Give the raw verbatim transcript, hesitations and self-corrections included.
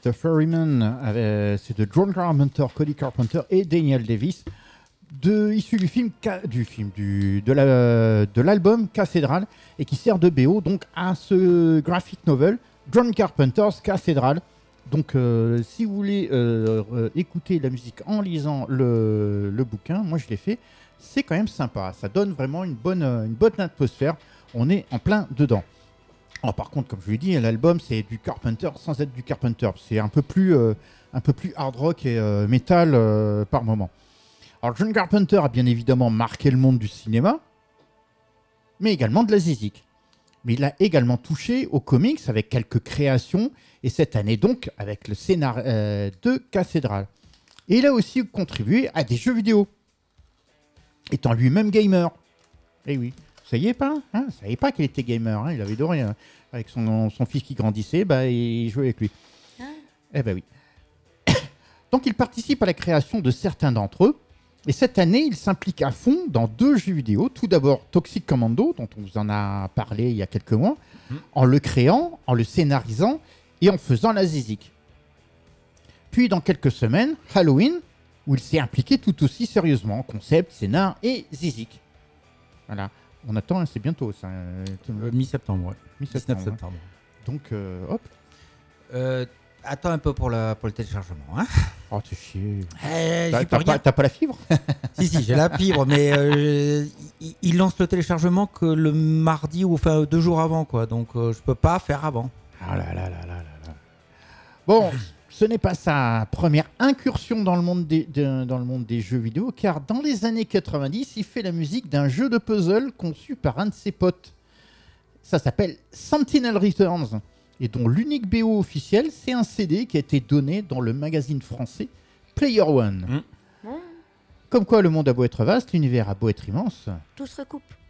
The Ferryman, avec, c'est de John Carpenter, Cody Carpenter et Daniel Davis, de, issu du film, du film du, de, la, de l'album Cathedral, et qui sert de B O donc à ce graphic novel John Carpenter's Cathedral. Donc, euh, si vous voulez euh, euh, écouter la musique en lisant le, le bouquin, moi je l'ai fait, c'est quand même sympa. Ça donne vraiment une bonne, une bonne atmosphère. On est en plein dedans. Alors, par contre, comme je vous l'ai dit, l'album c'est du Carpenter sans être du Carpenter. C'est un peu plus, euh, un peu plus hard rock et euh, metal euh, par moment. Alors, John Carpenter a bien évidemment marqué le monde du cinéma, mais également de la zizik. Mais il a également touché aux comics avec quelques créations, et cette année donc avec le scénario euh, de Cathedral. Et il a aussi contribué à des jeux vidéo, étant lui-même gamer. Eh oui, vous saviez pas, hein, vous saviez pas qu'il était gamer, hein, il avait doré hein, avec son, son fils qui grandissait, bah, il jouait avec lui. Ah. Eh ben oui. Donc il participe à la création de certains d'entre eux. Et cette année, il s'implique à fond dans deux jeux vidéo. Tout d'abord, Toxic Commando, dont on vous en a parlé il y a quelques mois, mmh. en le créant, en le scénarisant et en faisant la zizik. Puis, dans quelques semaines, Halloween, où il s'est impliqué tout aussi sérieusement, concept, scénar et zizik. Voilà. On attend, hein, c'est bientôt ça. Euh, mi-septembre, ouais. Mi-septembre. dix-neuf septembre. Hein. Donc, euh, hop. Euh, attends un peu pour, la, pour le téléchargement, hein. Oh, t'es chier. Eh, t'as, t'as, pas, t'as pas la fibre? Si, si, j'ai la fibre, mais euh, il, il lance le téléchargement que le mardi ou enfin deux jours avant, quoi. Donc, euh, je peux pas faire avant. Ah là là là là là là. Bon, ce n'est pas sa première incursion dans le monde des, de, dans le monde des jeux vidéo, car dans les années quatre-vingt-dix, il fait la musique d'un jeu de puzzle conçu par un de ses potes. Ça s'appelle Sentinel Returns. Et dont l'unique B O officiel, c'est un C D qui a été donné dans le magazine français Player One. Mmh. Comme quoi, le monde a beau être vaste, l'univers a beau être immense. Tout se recoupe.